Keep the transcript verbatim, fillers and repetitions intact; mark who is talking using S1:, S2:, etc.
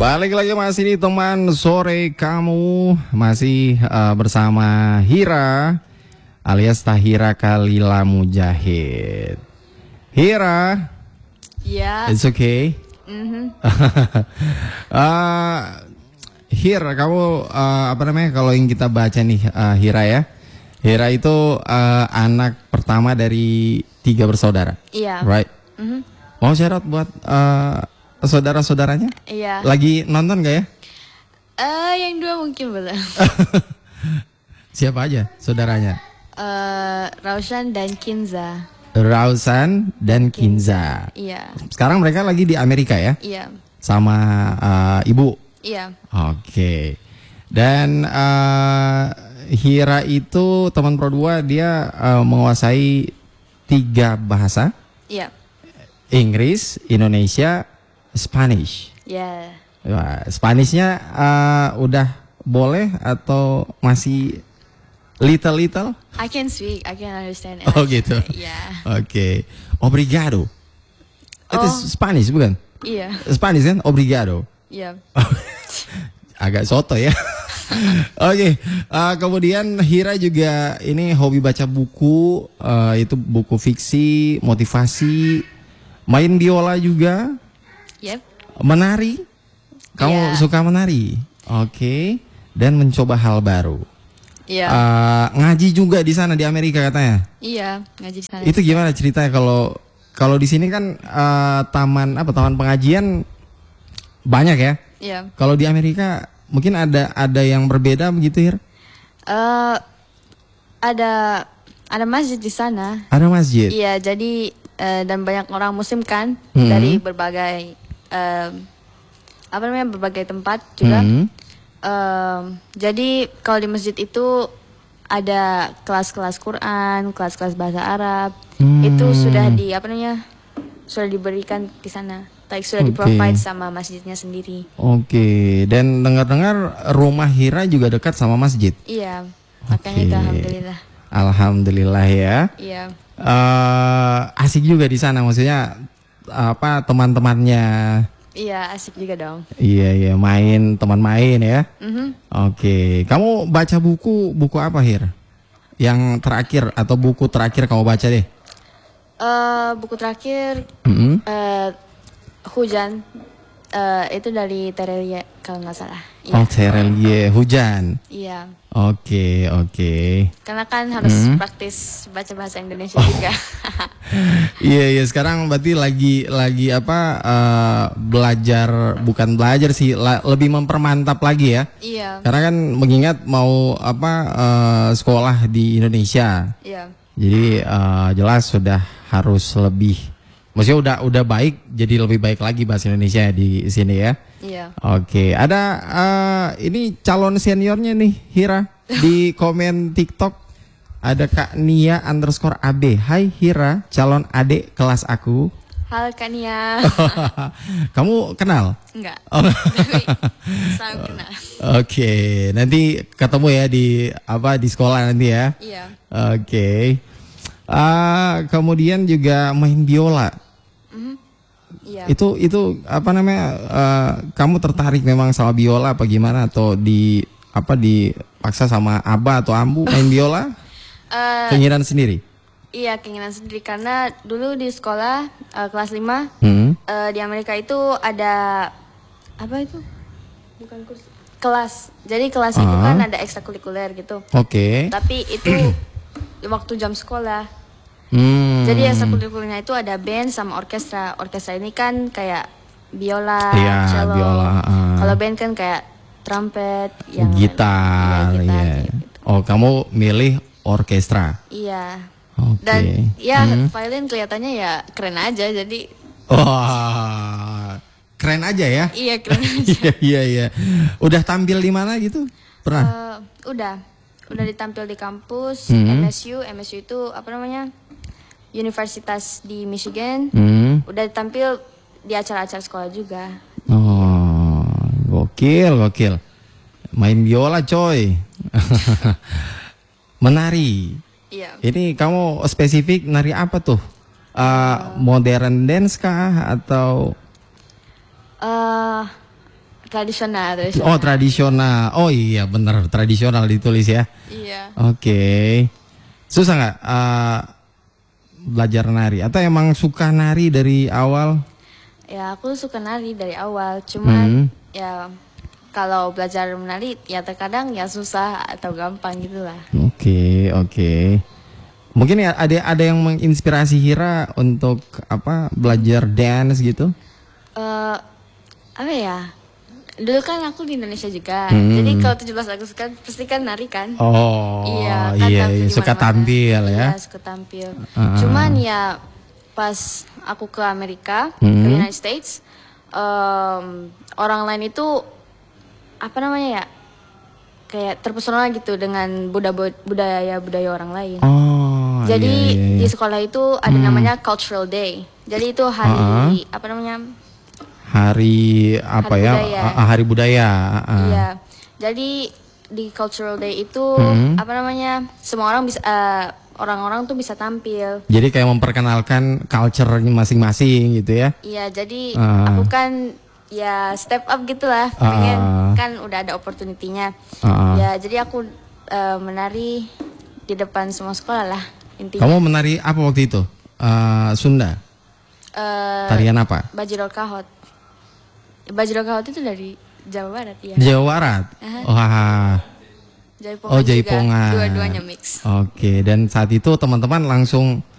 S1: Balik lagi masih di teman sore kamu. Masih uh, bersama Hira alias Tahira Kalila Mujahid. Hira,
S2: ya.
S1: It's okay.
S2: Mm-hmm.
S1: uh, Hira, kamu uh, apa namanya kalau yang kita baca nih uh, Hira ya. Hira itu uh, anak pertama dari tiga bersaudara.
S2: Iya.
S1: Right.
S2: Mm-hmm.
S1: Mau syarat buat uh, saudara-saudaranya?
S2: Iya.
S1: Lagi nonton gak ya?
S2: Eh, uh, yang dua mungkin belum.
S1: Siapa aja saudaranya?
S2: Uh, Raushan dan Kinza.
S1: Rausan dan Kinza.
S2: Iya.
S1: Sekarang mereka lagi di Amerika ya?
S2: Iya.
S1: Sama uh, ibu?
S2: Iya.
S1: Oke. Okay. Dan uh, Hira itu teman Pro dua, dia uh, menguasai tiga bahasa.
S2: Iya.
S1: Inggris, Indonesia, Spanish.
S2: Ya.
S1: Yeah. Spanishnya uh, udah boleh atau masih little-little?
S2: I can speak, I can understand.
S1: Oh gitu.
S2: Iya.
S1: Oke. Okay. Obrigado. Itu
S2: Oh.
S1: Spanish bukan?
S2: Iya.
S1: Spanish kan? Obrigado.
S2: Iya.
S1: Agak soto ya. Oke. Okay. Uh, kemudian Hira juga ini hobi baca buku. Uh, itu buku fiksi, motivasi. Main biola juga.
S2: Yep.
S1: Menari. Kamu
S2: Yeah.
S1: suka menari? Oke. Okay. Dan mencoba hal baru.
S2: Iya.
S1: Uh, ngaji juga di sana di Amerika katanya.
S2: Iya, ngaji di sana.
S1: Itu gimana ceritanya kalau kalau di sini kan uh, taman apa taman pengajian banyak ya?
S2: Iya.
S1: Kalau di Amerika mungkin ada ada yang berbeda begitu, Hir?
S2: Uh, ada ada masjid di sana.
S1: Ada masjid.
S2: Iya, jadi uh, dan banyak orang muslim kan
S1: Hmm.
S2: dari berbagai um, apa namanya berbagai tempat juga.
S1: Hmm.
S2: Um, jadi kalau di masjid itu ada kelas-kelas Quran, kelas-kelas bahasa Arab.
S1: Hmm.
S2: Itu sudah di apa namanya sudah diberikan di sana. Like sudah
S1: Oke.
S2: di-provide sama masjidnya sendiri.
S1: Oke. Dan dengar-dengar rumah Hira juga dekat sama masjid.
S2: Iya, makanya
S1: Oke.
S2: itu alhamdulillah.
S1: Alhamdulillah ya.
S2: Iya.
S1: Uh, asik juga di sana, maksudnya apa teman-temannya?
S2: Iya, asik juga dong.
S1: Iya iya main teman main ya.
S2: Mhm.
S1: Oke, kamu baca buku buku apa, Hir? Yang terakhir atau buku terakhir kamu baca deh?
S2: Eh, buku terakhir
S1: Mm-hmm.
S2: eh, Hujan, eh, itu dari Terelia kalau nggak salah. Iya.
S1: Oh, Terelie, Hujan.
S2: Iya.
S1: Oke oke.
S2: Karena kan harus
S1: Hmm.
S2: praktis baca bahasa Indonesia juga.
S1: Iya iya sekarang berarti lagi lagi apa uh, belajar bukan belajar sih la- lebih mempermantap lagi ya.
S2: Iya.
S1: Karena kan mengingat mau apa uh, sekolah di Indonesia.
S2: Iya.
S1: Jadi uh, jelas sudah harus lebih, maksudnya udah udah baik, jadi lebih baik lagi bahasa Indonesia di sini ya.
S2: Iya.
S1: Oke, ada uh, ini calon seniornya nih Hira di komen TikTok ada Kak Nia underscore A B. Hai Hira, calon adik kelas aku.
S2: Halo Kak Nia.
S1: Kamu kenal?
S2: Enggak.
S1: Oh.
S2: Tapi salam kenal.
S1: Oke, nanti ketemu ya di apa di sekolah nanti ya.
S2: Iya.
S1: Oke. Ah, kemudian juga main biola.
S2: Mhm. Iya.
S1: Itu itu apa namanya? eh, kamu tertarik memang sama biola apa gimana atau di apa dipaksa sama abah atau ambu main biola?
S2: Eh,
S1: Keinginan sendiri.
S2: iya, keinginan sendiri karena dulu di sekolah eh, kelas lima
S1: Hmm.
S2: eh, di Amerika itu ada apa itu? Bukan kursus. Kelas. Jadi kelas itu
S1: Ah.
S2: kan ada ekstrakurikuler gitu.
S1: Oke.
S2: Tapi itu waktu jam sekolah.
S1: Hmm.
S2: Jadi ekstrakurikulernya itu ada band sama orkestra. Orkestra ini kan kayak biola,
S1: Iya,
S2: cello.
S1: biola, ah.
S2: Kalau band kan kayak trumpet, yang
S1: gitar,
S2: ya, gitar,
S1: ya.
S2: kayak gitu.
S1: Oh, kamu milih orkestra.
S2: Iya.
S1: Oke.
S2: Dan ya
S1: Hmm.
S2: violin kelihatannya ya keren aja. Jadi
S1: Wah, keren aja ya.
S2: iya keren aja.
S1: Iya iya iya. Udah tampil di mana gitu? Pernah?
S2: Eh, udah, udah ditampil di kampus
S1: Hmm.
S2: M S U. M S U itu apa namanya? Universitas di Michigan.
S1: Hmm.
S2: Udah ditampil di acara-acara sekolah juga.
S1: Oh, gokil gokil. Main biola coy. Menari.
S2: Iya.
S1: Ini kamu spesifik nari apa tuh? Uh, modern dance kah atau
S2: Eh Tradisional, tradisional.
S1: Oh tradisional. Oh iya bener tradisional ditulis ya.
S2: Iya.
S1: Oke. Susah nggak uh, belajar nari? Atau emang suka nari dari awal?
S2: Ya aku suka nari dari awal. Cuman
S1: Hmm.
S2: ya kalau belajar menari ya terkadang ya susah atau gampang gitulah.
S1: Oke oke. Mungkin ya ada ada yang menginspirasi Hira untuk apa belajar dance gitu?
S2: Eh apa ya? Dulu kan aku di Indonesia juga.
S1: Hmm.
S2: Jadi kalau tujuh belas Agustus kan pasti kan nari kan?
S1: Oh
S2: Iya, kan
S1: iya,
S2: tampil
S1: iya.
S2: di
S1: Suka
S2: mana-mana.
S1: tampil ya.
S2: Iya, suka tampil.
S1: Ah.
S2: Cuman ya pas aku ke Amerika, ke
S1: Hmm.
S2: United States, em, orang lain itu apa namanya ya? Kayak terpesona gitu dengan budaya budaya budaya orang lain.
S1: Oh.
S2: Jadi
S1: iya, iya, iya.
S2: di sekolah itu ada
S1: Hmm.
S2: namanya Cultural Day. Jadi itu hari apa namanya?
S1: Hari apa
S2: Hari
S1: ya?
S2: budaya.
S1: Ah, hari budaya. ah.
S2: Iya. Jadi di Cultural Day itu
S1: Hmm.
S2: apa namanya? Semua orang bisa eh, orang-orang tuh bisa tampil.
S1: Jadi kayak memperkenalkan culture-nya masing-masing gitu ya.
S2: Iya, jadi
S1: Ah.
S2: aku kan ya step up gitulah.
S1: Ah.
S2: Pengen kan udah ada opportunity-nya.
S1: Ah.
S2: Ya, jadi aku eh, menari di depan semua sekolah lah intinya.
S1: Kamu menari apa waktu itu? Eh, Sunda.
S2: Eh,
S1: Tarian apa?
S2: Bajirol Kahot. Bajirol Kahot itu dari Jawa Barat ya.
S1: Jawa Barat. Wah.
S2: Jaipongan
S1: Oh
S2: juga.
S1: Jaipongan.
S2: Dua-duanya mix.
S1: Oke. Dan saat itu teman-teman langsung